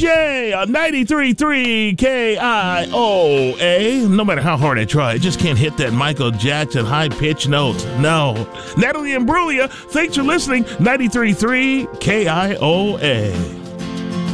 Jay on 93.3 KIOA. No matter how hard I try, I just can't hit that Michael Jackson high-pitched note. No. Natalie Imbruglia, thanks for listening. 93.3 KIOA.